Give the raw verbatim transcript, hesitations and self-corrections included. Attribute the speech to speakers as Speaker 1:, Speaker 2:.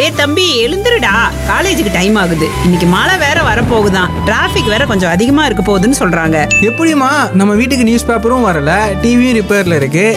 Speaker 1: டேய் தம்பி, எழுந்துருடா, காலேஜுக்கு டைம் ஆகுது. இன்னைக்கு மழை வேற வரப்போகுதான். டிராஃபிக் வேற கொஞ்சம் அதிகமா இருக்க போகுதுன்னு சொல்றாங்க.
Speaker 2: எப்படிம்மா நம்ம வீட்டுக்கு நியூஸ் பேப்பரும் வரல, டிவியும் ரிப்பேர்ல இருக்கு,